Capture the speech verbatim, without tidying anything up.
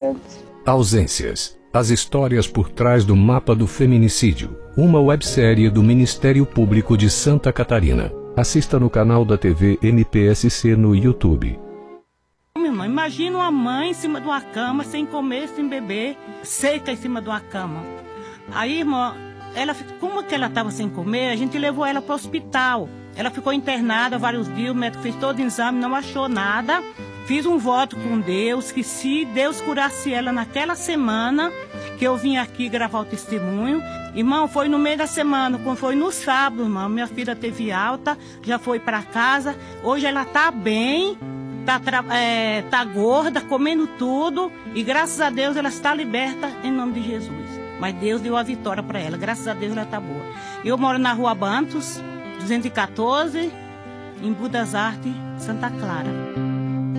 importante. Ausências. As histórias por trás do mapa do feminicídio. Uma websérie do Ministério Público de Santa Catarina. Assista no canal da T V M P S C no YouTube. Minha irmã, imagina uma mãe em cima de uma cama, sem comer, sem beber, seca em cima de uma cama. Aí, irmã, ela, como que ela estava sem comer, a gente levou ela para o hospital. Ela ficou internada vários dias, o médico fez todo o exame, não achou nada. Fiz um voto com Deus, que se Deus curasse ela naquela semana, que eu vim aqui gravar o testemunho. Irmão, foi no meio da semana, quando foi no sábado, irmão, minha filha teve alta, já foi para casa. Hoje ela tá bem, tá, é, tá gorda, comendo tudo. E graças a Deus ela está liberta em nome de Jesus. Mas Deus deu a vitória para ela, graças a Deus ela tá boa. Eu moro na Rua Bantos, duzentos e quatorze, em Budas Artes, Santa Clara.